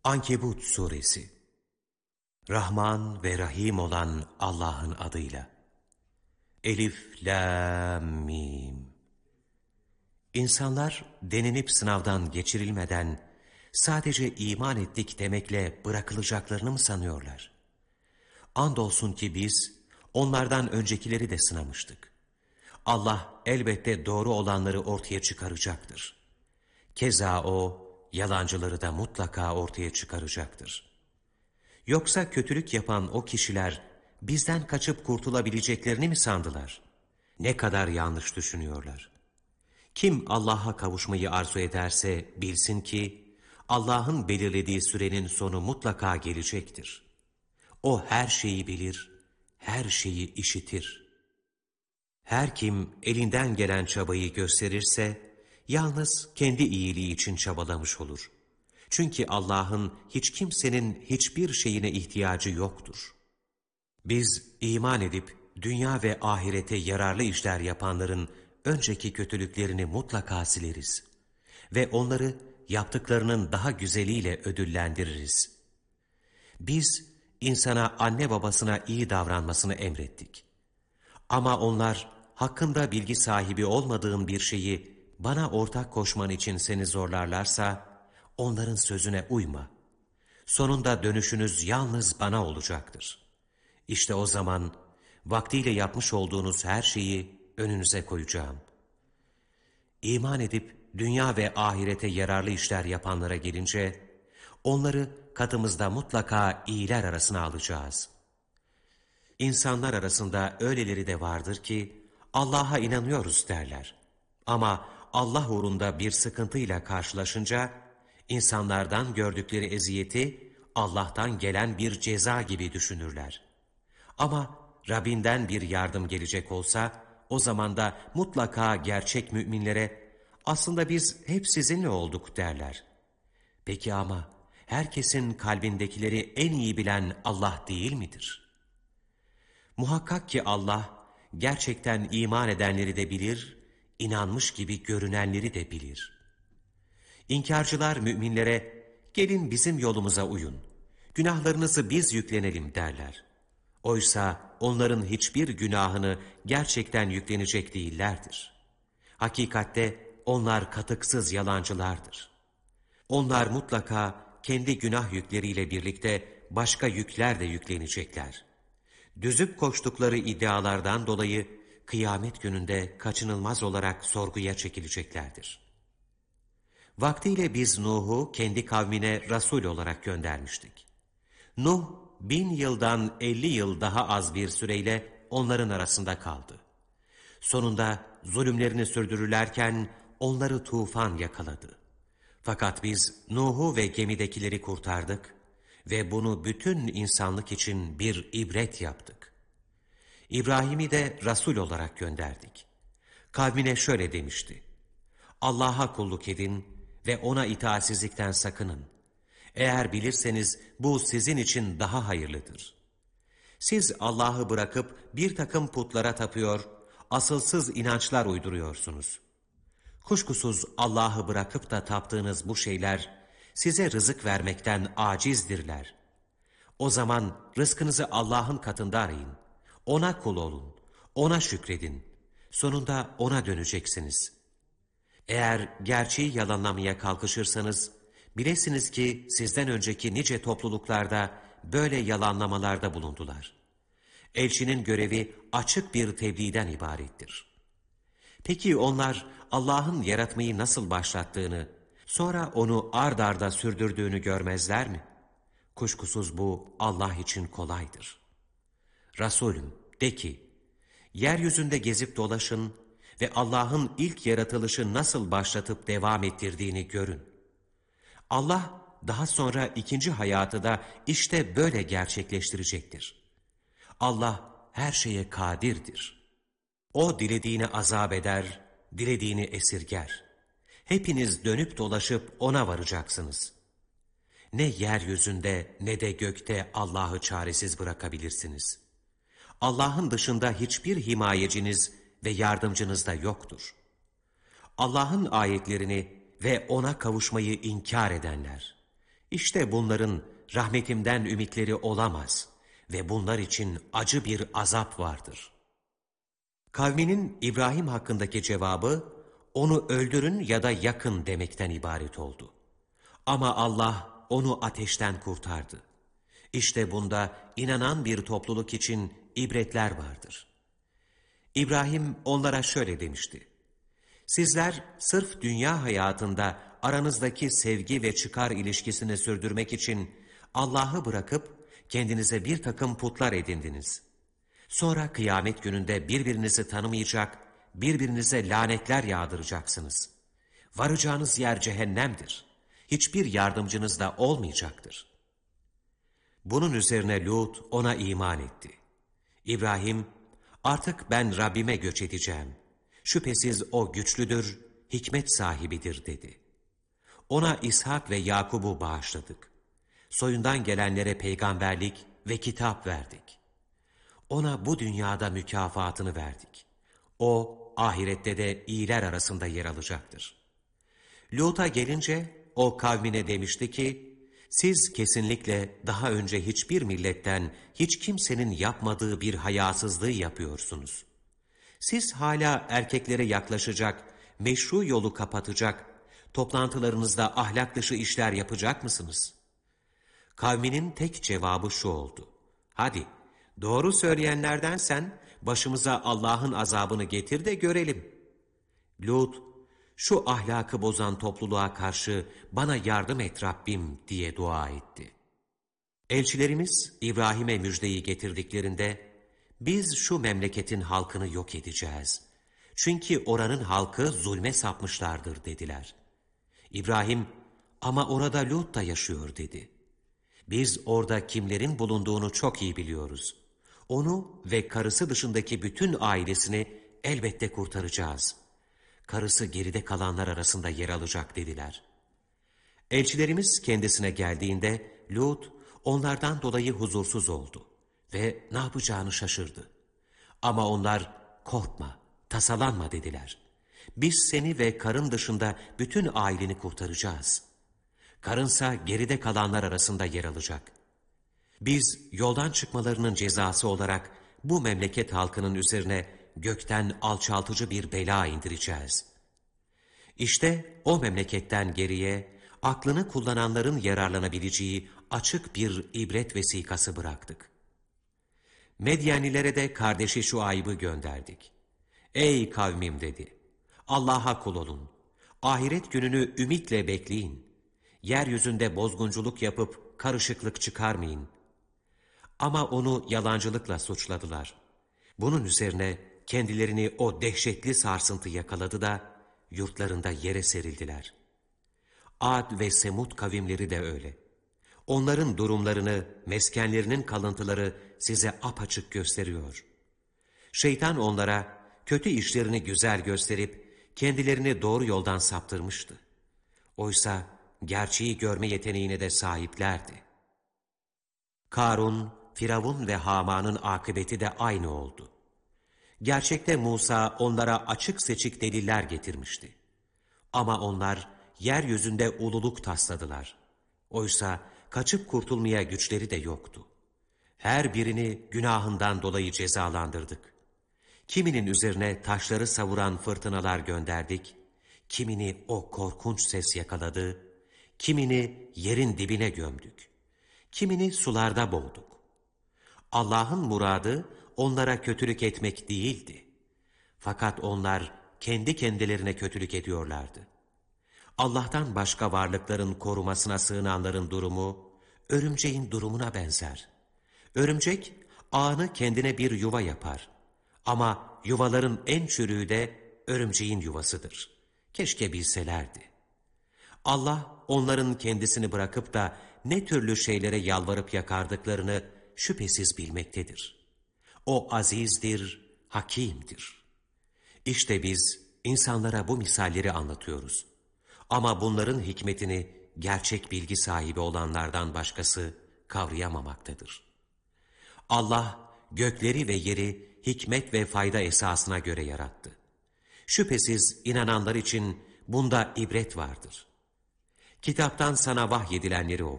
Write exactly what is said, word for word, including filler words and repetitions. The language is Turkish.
Ankebut suresi. Rahman ve Rahim olan Allah'ın adıyla. Elif, lam, mim. İnsanlar denenip sınavdan geçirilmeden sadece iman ettik demekle bırakılacaklarını mı sanıyorlar? Andolsun ki biz onlardan öncekileri de sınamıştık. Allah elbette doğru olanları ortaya çıkaracaktır. Keza O, yalancıları da mutlaka ortaya çıkaracaktır. Yoksa kötülük yapan o kişiler bizden kaçıp kurtulabileceklerini mi sandılar? Ne kadar yanlış düşünüyorlar. Kim Allah'a kavuşmayı arzu ederse bilsin ki Allah'ın belirlediği sürenin sonu mutlaka gelecektir. O her şeyi bilir, her şeyi işitir. Her kim elinden gelen çabayı gösterirse yalnız kendi iyiliği için çabalamış olur. Çünkü Allah'ın hiç kimsenin hiçbir şeyine ihtiyacı yoktur. Biz iman edip dünya ve ahirete yararlı işler yapanların önceki kötülüklerini mutlaka sileriz ve onları yaptıklarının daha güzeliyle ödüllendiririz. Biz insana anne babasına iyi davranmasını emrettik. Ama onlar hakkında bilgi sahibi olmadığın bir şeyi bana ortak koşman için seni zorlarlarsa onların sözüne uyma. Sonunda dönüşünüz yalnız bana olacaktır. İşte o zaman vaktiyle yapmış olduğunuz her şeyi önünüze koyacağım. İman edip dünya ve ahirete yararlı işler yapanlara gelince onları katımızda mutlaka iyiler arasına alacağız. İnsanlar arasında öyleleri de vardır ki Allah'a inanıyoruz derler. Ama Allah uğrunda bir sıkıntıyla karşılaşınca insanlardan gördükleri eziyeti Allah'tan gelen bir ceza gibi düşünürler. Ama Rabbinden bir yardım gelecek olsa o zaman da mutlaka gerçek müminlere aslında biz hep sizinle olduk derler. Peki ama herkesin kalbindekileri en iyi bilen Allah değil midir? Muhakkak ki Allah gerçekten iman edenleri de bilir, inanmış gibi görünenleri de bilir. İnkarcılar müminlere gelin bizim yolumuza uyun, günahlarınızı biz yüklenelim derler. Oysa onların hiçbir günahını gerçekten yüklenecek değillerdir. Hakikatte onlar katıksız yalancılardır. Onlar mutlaka kendi günah yükleriyle birlikte başka yükler de yüklenecekler. Düzüp koştukları iddialardan dolayı kıyamet gününde kaçınılmaz olarak sorguya çekileceklerdir. Vaktiyle biz Nuh'u kendi kavmine Resul olarak göndermiştik. Nuh bin yıldan elli yıl daha az bir süreyle onların arasında kaldı. Sonunda zulümlerini sürdürürlerken onları tufan yakaladı. Fakat biz Nuh'u ve gemidekileri kurtardık ve bunu bütün insanlık için bir ibret yaptık. İbrahim'i de Resul olarak gönderdik. Kavmine şöyle demişti: Allah'a kulluk edin ve ona itaatsizlikten sakının. Eğer bilirseniz bu sizin için daha hayırlıdır. Siz Allah'ı bırakıp bir takım putlara tapıyor, asılsız inançlar uyduruyorsunuz. Kuşkusuz Allah'ı bırakıp da taptığınız bu şeyler size rızık vermekten acizdirler. O zaman rızkınızı Allah'ın katında arayın. Ona kul olun, ona şükredin. Sonunda ona döneceksiniz. Eğer gerçeği yalanlamaya kalkışırsanız, bilesiniz ki sizden önceki nice topluluklarda böyle yalanlamalarda bulundular. Elçinin görevi açık bir tebliğden ibarettir. Peki onlar Allah'ın yaratmayı nasıl başlattığını, sonra onu ard arda sürdürdüğünü görmezler mi? Kuşkusuz bu Allah için kolaydır. Resulüm de ki, yeryüzünde gezip dolaşın ve Allah'ın ilk yaratılışı nasıl başlatıp devam ettirdiğini görün. Allah daha sonra ikinci hayatı da işte böyle gerçekleştirecektir. Allah her şeye kadirdir. O dilediğini azap eder, dilediğini esirger. Hepiniz dönüp dolaşıp ona varacaksınız. Ne yeryüzünde ne de gökte Allah'ı çaresiz bırakabilirsiniz. Allah'ın dışında hiçbir himayeciniz ve yardımcınız da yoktur. Allah'ın ayetlerini ve ona kavuşmayı inkar edenler, İşte bunların rahmetimden ümitleri olamaz ve bunlar için acı bir azap vardır. Kavminin İbrahim hakkındaki cevabı, onu öldürün ya da yakın demekten ibaret oldu. Ama Allah onu ateşten kurtardı. İşte bunda inanan bir topluluk için ibretler vardır. İbrahim onlara şöyle demişti: Sizler sırf dünya hayatında aranızdaki sevgi ve çıkar ilişkisini sürdürmek için Allah'ı bırakıp kendinize bir takım putlar edindiniz. Sonra kıyamet gününde birbirinizi tanımayacak, birbirinize lanetler yağdıracaksınız. Varacağınız yer cehennemdir. Hiçbir yardımcınız da olmayacaktır. Bunun üzerine Lut ona iman etti. İbrahim, artık ben Rabbime göç edeceğim. Şüphesiz o güçlüdür, hikmet sahibidir dedi. Ona İshak ve Yakub'u bağışladık. Soyundan gelenlere peygamberlik ve kitap verdik. Ona bu dünyada mükafatını verdik. O ahirette de iyiler arasında yer alacaktır. Lut'a gelince o kavmine demişti ki, siz kesinlikle daha önce hiçbir milletten hiç kimsenin yapmadığı bir hayasızlığı yapıyorsunuz. Siz hala erkeklere yaklaşacak, meşru yolu kapatacak, toplantılarınızda ahlak dışı işler yapacak mısınız? Kavminin tek cevabı şu oldu: hadi, doğru söyleyenlerdensen başımıza Allah'ın azabını getir de görelim. Lut, şu ahlakı bozan topluluğa karşı bana yardım et Rabbim diye dua etti. Elçilerimiz İbrahim'e müjdeyi getirdiklerinde, biz şu memleketin halkını yok edeceğiz. Çünkü oranın halkı zulme sapmışlardır dediler. İbrahim, ama orada Lut da yaşıyor dedi. Biz orada kimlerin bulunduğunu çok iyi biliyoruz. Onu ve karısı dışındaki bütün ailesini elbette kurtaracağız. Karısı geride kalanlar arasında yer alacak dediler. Elçilerimiz kendisine geldiğinde Lut onlardan dolayı huzursuz oldu ve ne yapacağını şaşırdı. Ama onlar korkma, tasalanma dediler. Biz seni ve karın dışında bütün aileni kurtaracağız. Karınsa geride kalanlar arasında yer alacak. Biz yoldan çıkmalarının cezası olarak bu memleket halkının üzerine gökten alçaltıcı bir bela indireceğiz. İşte o memleketten geriye aklını kullananların yararlanabileceği açık bir ibret vesikası bıraktık. Medyanilere de kardeşi Şuayb'ı gönderdik. Ey kavmim dedi, Allah'a kul olun, ahiret gününü ümitle bekleyin, yeryüzünde bozgunculuk yapıp karışıklık çıkarmayın. Ama onu yalancılıkla suçladılar. Bunun üzerine kendilerini o dehşetli sarsıntı yakaladı da yurtlarında yere serildiler. Ad ve Semud kavimleri de öyle. Onların durumlarını, meskenlerinin kalıntıları size apaçık gösteriyor. Şeytan onlara kötü işlerini güzel gösterip kendilerini doğru yoldan saptırmıştı. Oysa gerçeği görme yeteneğine de sahiplerdi. Karun, Firavun ve Haman'ın akıbeti de aynı oldu. Gerçekte Musa onlara açık seçik deliller getirmişti. Ama onlar yeryüzünde ululuk tasladılar. Oysa kaçıp kurtulmaya güçleri de yoktu. Her birini günahından dolayı cezalandırdık. Kiminin üzerine taşları savuran fırtınalar gönderdik, kimini o korkunç ses yakaladı, kimini yerin dibine gömdük, kimini sularda boğduk. Allah'ın muradı onlara kötülük etmek değildi. Fakat onlar kendi kendilerine kötülük ediyorlardı. Allah'tan başka varlıkların korumasına sığınanların durumu, örümceğin durumuna benzer. Örümcek, ağını kendine bir yuva yapar. Ama yuvaların en çürüğü de örümceğin yuvasıdır. Keşke bilselerdi. Allah, onların kendisini bırakıp da ne türlü şeylere yalvarıp yakardıklarını şüphesiz bilmektedir. O azizdir, hakimdir. İşte biz insanlara bu misalleri anlatıyoruz. Ama bunların hikmetini gerçek bilgi sahibi olanlardan başkası kavrayamamaktadır. Allah gökleri ve yeri hikmet ve fayda esasına göre yarattı. Şüphesiz inananlar için bunda ibret vardır. Kitaptan sana vahyedilenleri oku.